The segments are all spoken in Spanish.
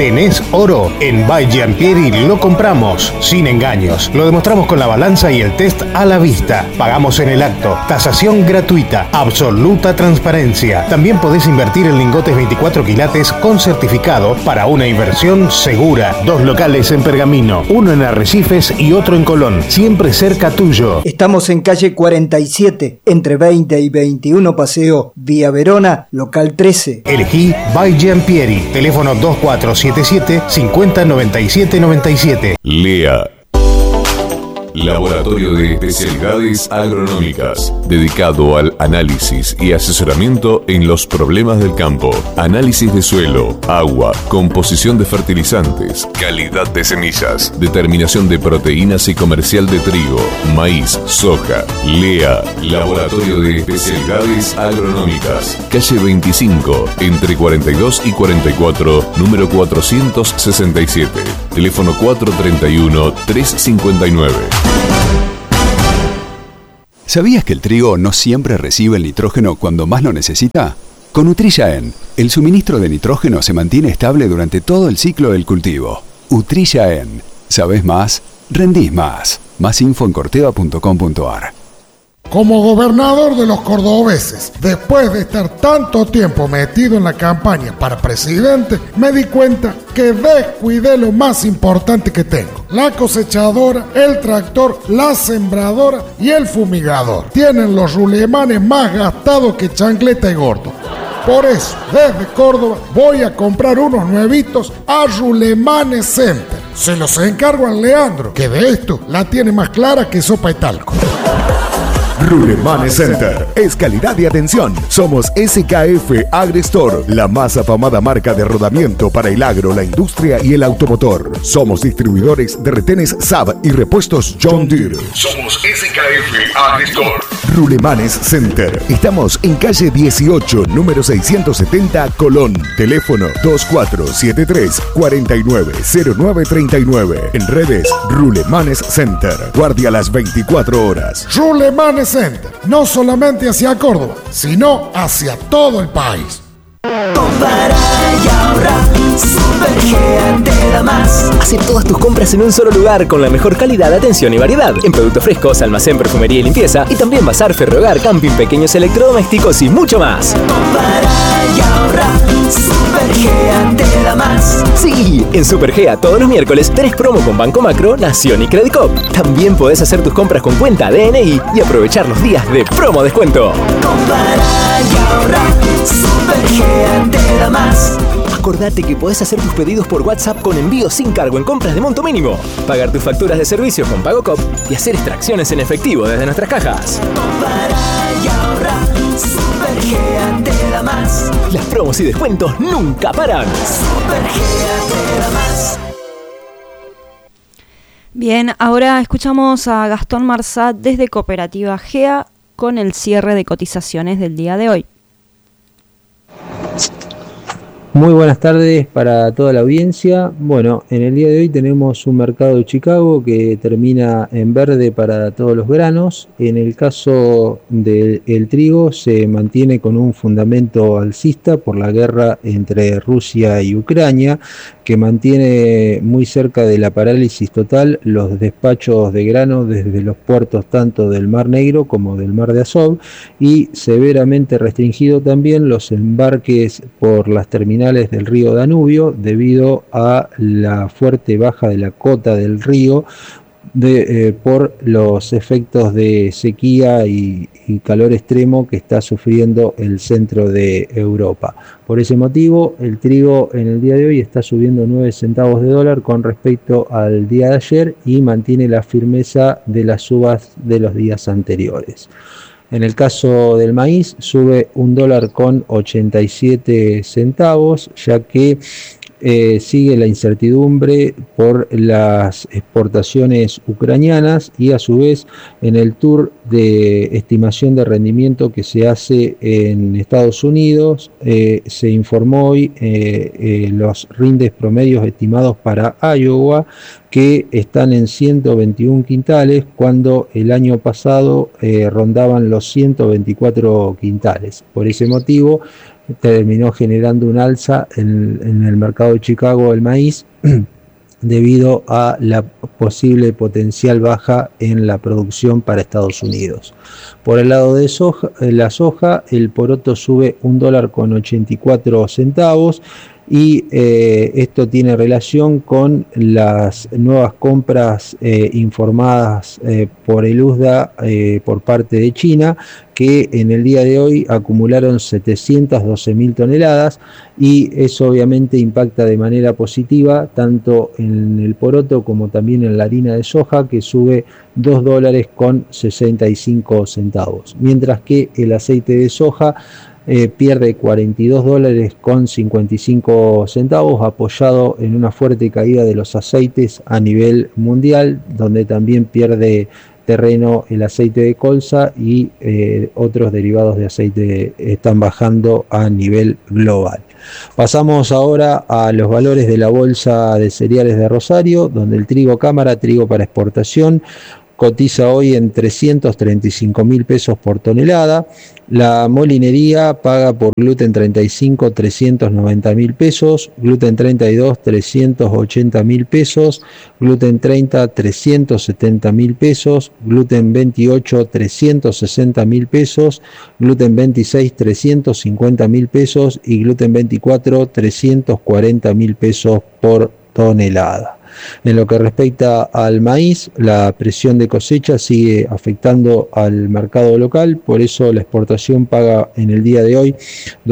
¿Tenés oro? En By Giampieri lo compramos, sin engaños. Lo demostramos con la balanza y el test a la vista. Pagamos en el acto. Tasación gratuita. Absoluta transparencia. También podés invertir en lingotes 24 quilates con certificado para una inversión segura. 2 locales en Pergamino, uno en Arrecifes y otro en Colón. Siempre cerca tuyo. Estamos en calle 47, entre 20 y 21 Paseo, Vía Verona, local 13. Elegí By Giampieri. Teléfono 2477 50 97 97. Lea. Laboratorio de Especialidades Agronómicas, dedicado al análisis y asesoramiento en los problemas del campo. Análisis de suelo, agua, composición de fertilizantes, calidad de semillas, determinación de proteínas y comercial de trigo, maíz, soja. Lea, Laboratorio de Especialidades Agronómicas, calle 25, entre 42 y 44, número 467, teléfono 431-359. ¿Sabías que el trigo no siempre recibe el nitrógeno cuando más lo necesita? Con Utrilla-En, el suministro de nitrógeno se mantiene estable durante todo el ciclo del cultivo. Utrilla-En. ¿Sabés más? Rendís más. Más info en corteva.com.ar. Como gobernador de los cordobeses, después de estar tanto tiempo metido en la campaña para presidente, me di cuenta que descuidé lo más importante que tengo: la cosechadora, el tractor, la sembradora y el fumigador. Tienen los rulemanes más gastados que chancleta y gordo. Por eso, desde Córdoba voy a comprar unos nuevitos a Rulemanes Center. Se los encargo a Leandro, que de esto la tiene más clara que sopa y talco. Rulemanes Center es calidad y atención. Somos SKF AgriStore, la más afamada marca de rodamiento para el agro, la industria y el automotor. Somos distribuidores de retenes Saab y repuestos John Deere. Somos SKF AgriStore. Rulemanes Center. Estamos en calle 18, número 670, Colón. Teléfono 2473-490939. En redes, Rulemanes Center. Guardia las 24 horas. Rulemanes Center, no solamente hacia Córdoba, sino hacia todo el país. Compara y ahorra, Supergea te da más. Hace todas tus compras en un solo lugar con la mejor calidad, atención y variedad. En productos frescos, almacén, perfumería y limpieza. Y también bazar, ferrohogar, camping, pequeños electrodomésticos y mucho más. Compara y ahorra, Supergea te da más. Sí, en Supergea todos los miércoles tenés promo con Banco Macro, Nación y Credicop. También podés hacer tus compras con cuenta DNI y aprovechar los días de promo descuento. Compara y ahorra, Supergea te da más. Acordate que podés hacer tus pedidos por WhatsApp con envío sin cargo en compras de monto mínimo, pagar tus facturas de servicio con PagoCop y hacer extracciones en efectivo desde nuestras cajas. Compara y ahorra, Supergea te da más. Las promos y descuentos nunca paran. Supergea te da más. Bien, ahora escuchamos a Gastón Marsat desde Cooperativa GEA con el cierre de cotizaciones del día de hoy. Muy buenas tardes para toda la audiencia. Bueno, en el día de hoy tenemos un mercado de Chicago que termina en verde para todos los granos. En el caso del trigo se mantiene con un fundamento alcista por la guerra entre Rusia y Ucrania, que mantiene muy cerca de la parálisis total los despachos de grano desde los puertos tanto del Mar Negro como del Mar de Azov, y severamente restringido también los embarques por las terminales del río Danubio debido a la fuerte baja de la cota del río por los efectos de sequía y calor extremo que está sufriendo el centro de Europa. Por ese motivo, el trigo en el día de hoy está subiendo 9 centavos de dólar con respecto al día de ayer y mantiene la firmeza de las subas de los días anteriores. En el caso del maíz sube $1.87, ya que sigue la incertidumbre por las exportaciones ucranianas y a su vez en el tour de estimación de rendimiento que se hace en Estados Unidos se informó hoy los rindes promedios estimados para Iowa, que están en 121 quintales cuando el año pasado rondaban los 124 quintales. Por ese motivo terminó generando un alza en el mercado de Chicago del maíz debido a la posible potencial baja en la producción para Estados Unidos. Por el lado de la soja, el poroto sube $1.84 y esto tiene relación con las nuevas compras informadas por el USDA por parte de China, que en el día de hoy acumularon 712.000 toneladas, y eso obviamente impacta de manera positiva tanto en el poroto como también en la harina de soja, que sube $2.65, mientras que el aceite de soja pierde $42.55, apoyado en una fuerte caída de los aceites a nivel mundial, donde también pierde terreno el aceite de colza y otros derivados de aceite están bajando a nivel global. Pasamos ahora a los valores de la bolsa de cereales de Rosario, donde el trigo cámara, trigo para exportación, cotiza hoy en 335.000 pesos por tonelada. La molinería paga por gluten 35 390.000 pesos, gluten 32 380.000 pesos, gluten 30 370.000 pesos, gluten 28 360.000 pesos, gluten 26 350.000 pesos y gluten 24 340.000 pesos por tonelada. En lo que respecta al maíz, la presión de cosecha sigue afectando al mercado local, por eso la exportación paga en el día de hoy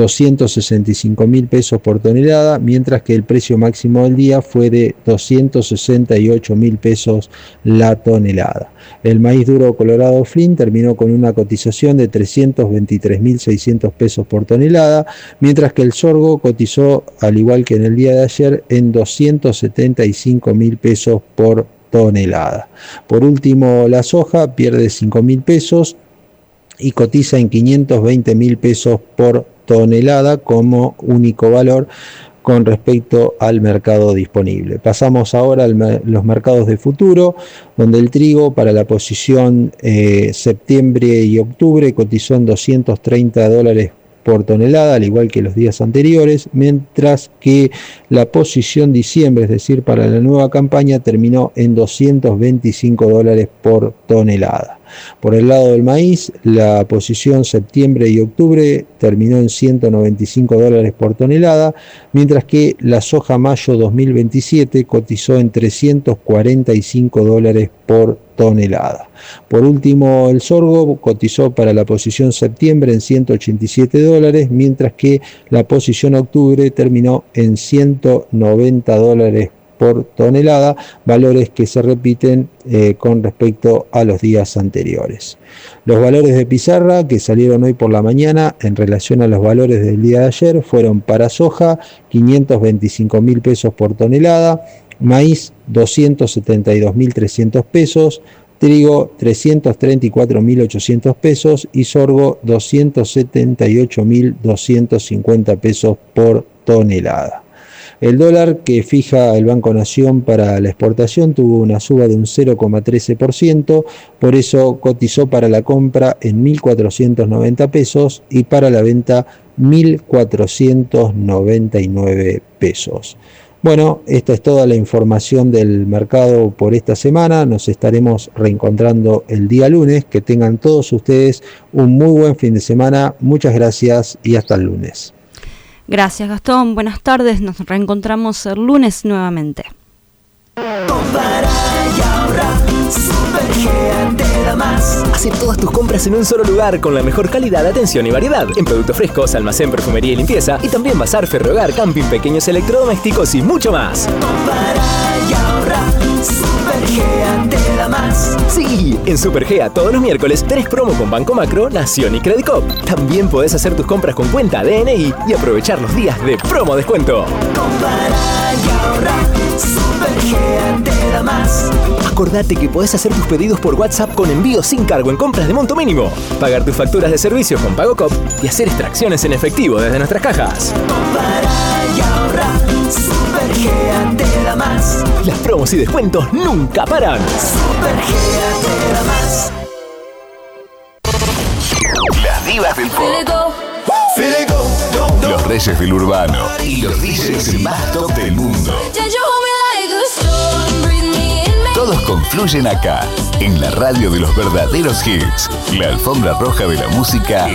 265.000 pesos por tonelada, mientras que el precio máximo del día fue de 268.000 pesos la tonelada. El maíz duro colorado Flynn terminó con una cotización de 323.600 pesos por tonelada, mientras que el sorgo cotizó, al igual que en el día de ayer, en 275.000 pesos por tonelada. Por último, la soja pierde 5.000 pesos y cotiza en 520.000 pesos por tonelada como único valor con respecto al mercado disponible. Pasamos ahora a los mercados de futuro, donde el trigo para la posición septiembre y octubre cotizó en $230 por tonelada, al igual que los días anteriores, mientras que la posición diciembre, es decir, para la nueva campaña, terminó en $225 por tonelada. Por el lado del maíz, la posición septiembre y octubre terminó en $195 por tonelada, mientras que la soja mayo 2027 cotizó en $345 por tonelada. Por último, el sorgo cotizó para la posición septiembre en $187, mientras que la posición octubre terminó en $190 por tonelada, valores que se repiten con respecto a los días anteriores. Los valores de pizarra que salieron hoy por la mañana en relación a los valores del día de ayer fueron: para soja 525.000 pesos por tonelada, maíz 272.300 pesos, trigo 334.800 pesos y sorgo 278.250 pesos por tonelada. El dólar que fija el Banco Nación para la exportación tuvo una suba de un 0,13%, por eso cotizó para la compra en 1.490 pesos y para la venta 1.499 pesos. Bueno, esta es toda la información del mercado por esta semana. Nos estaremos reencontrando el día lunes. Que tengan todos ustedes un muy buen fin de semana. Muchas gracias y hasta el lunes. Gracias, Gastón. Buenas tardes. Nos reencontramos el lunes nuevamente. Compara y ahorra, Super te da más. Hace todas tus compras en un solo lugar con la mejor calidad, atención y variedad. En productos frescos, almacén, perfumería y limpieza. Y también bazar, ferrohogar, camping, pequeños electrodomésticos y mucho más. Compara y ahorra, Super te da más. Sí, en Super Gea todos los miércoles tenés promo con Banco Macro, Nación y Credicop. También podés hacer tus compras con cuenta DNI y aprovechar los días de promo descuento. Compara y ahorra, Super te da más. Acordate que podés hacer tus pedidos por WhatsApp con envío sin cargo en compras de monto mínimo, pagar tus facturas de servicios con PagoCop y hacer extracciones en efectivo desde nuestras cajas. Compara y ahorra, Super te da más. Las promos y descuentos nunca paran. Super te da más. Las divas del pop. Feel it go, reyes del urbano y los DJs más top del mundo. Todos confluyen acá, en la radio de los verdaderos hits. La alfombra roja de la música